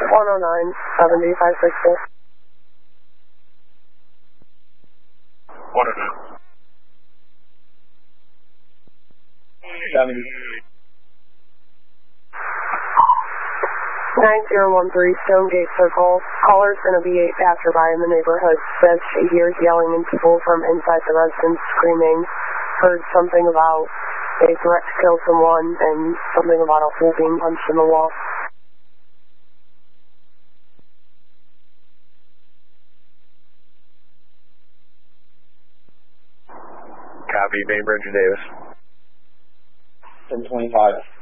109, 7564. 109. 70. 9013 Stonegate Circle. Caller's in a B8 passerby in the neighborhood. Says she hears yelling and people from inside the residence screaming. Heard something about a threat to kill someone and something about a hole being punched in the wall. Copy, Bainbridge Davis. 1025.